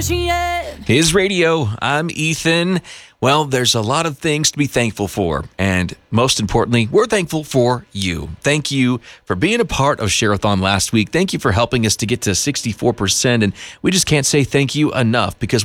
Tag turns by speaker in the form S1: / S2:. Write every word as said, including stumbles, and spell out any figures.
S1: appreciate.
S2: His radio. I'm Ethan. Well, there's a lot of things to be thankful for. And most importantly, we're thankful for you. Thank you for being a part of Share-a-thon last week. Thank you for helping us to get to sixty-four percent. And we just can't say thank you enough because